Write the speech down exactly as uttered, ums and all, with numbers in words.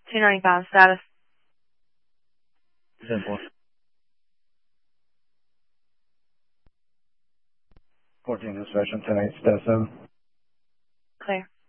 two ninety-five status. Simple. fourteen inspection, ten eight, status seven. Clear.